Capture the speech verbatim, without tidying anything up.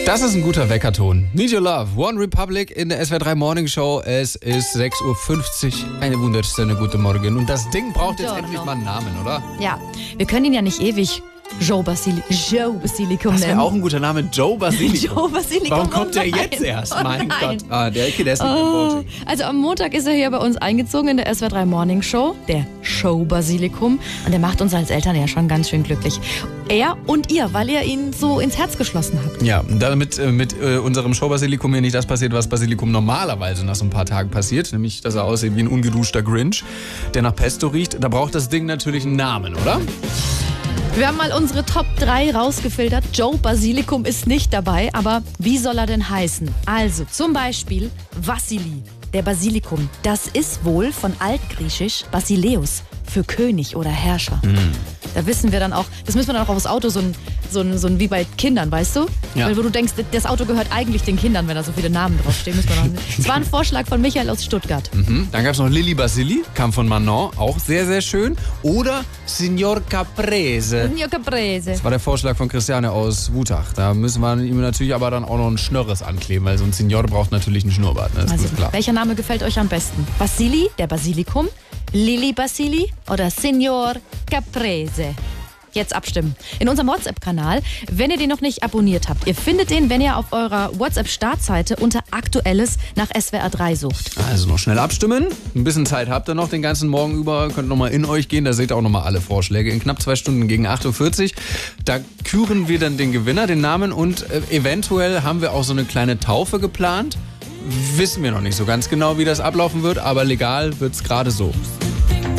Das ist ein guter Weckerton. Need Your Love, One Republic in der S W R drei Morning Show. Es ist sechs Uhr fünfzig. Eine wunderschöne gute Morgen. Und das Ding braucht jetzt endlich mal einen Namen, oder? Ja, wir können ihn ja nicht ewig Joe, Basili- Joe Basilikum Das nennen. wäre auch ein guter Name, Joe Basilikum. Joe Basilikum. Warum kommt oh der nein. jetzt erst? Oh mein nein. Gott. Ah, der, der ist nicht im Oh. Voting. Also am Montag ist er hier bei uns eingezogen in der S W R drei Morning Show, der Show Basilikum. Und der macht uns als Eltern ja schon ganz schön glücklich. Er und ihr, weil ihr ihn so ins Herz geschlossen habt. Ja, damit äh, mit äh, unserem Show-Basilikum hier nicht das passiert, was Basilikum normalerweise nach so ein paar Tagen passiert. Nämlich, dass er aussieht wie ein ungeduschter Grinch, der nach Pesto riecht. Da braucht das Ding natürlich einen Namen, oder? Wir haben mal unsere Top drei rausgefiltert. Joe Basilikum ist nicht dabei, aber wie soll er denn heißen? Also zum Beispiel Vassili, der Basilikum. Das ist wohl von altgriechisch Basileus, für König oder Herrscher. Mhm. Da wissen wir dann auch, das müssen wir dann auch aufs Auto, so ein, so ein, so ein wie bei Kindern, weißt du? Ja. Weil wo du denkst, das Auto gehört eigentlich den Kindern, wenn da so viele Namen draufstehen. Müssen wir noch. Das war ein Vorschlag von Michael aus Stuttgart. Mhm. Dann gab es noch Lilli Basili, kam von Manon, auch sehr, sehr schön. Oder Signor Caprese. Signor Caprese. Das war der Vorschlag von Christiane aus Wutach. Da müssen wir ihm natürlich aber dann auch noch ein Schnörres ankleben, weil so ein Signor braucht natürlich einen Schnurrbart. Ne? Das Also, ist klar. welcher Name gefällt euch am besten? Basili, der Basilikum, Lili Basili oder Signor Caprese? Jetzt abstimmen. In unserem WhatsApp-Kanal, wenn ihr den noch nicht abonniert habt. Ihr findet den, wenn ihr auf eurer WhatsApp-Startseite unter Aktuelles nach S W R drei sucht. Also noch schnell abstimmen. Ein bisschen Zeit habt ihr noch den ganzen Morgen über. Könnt noch mal in euch gehen. Da seht ihr auch noch mal alle Vorschläge. In knapp zwei Stunden gegen acht Uhr vierzig. Da küren wir dann den Gewinner, den Namen. Und äh, eventuell haben wir auch so eine kleine Taufe geplant. Wissen wir noch nicht so ganz genau, wie das ablaufen wird. Aber legal wird's gerade so.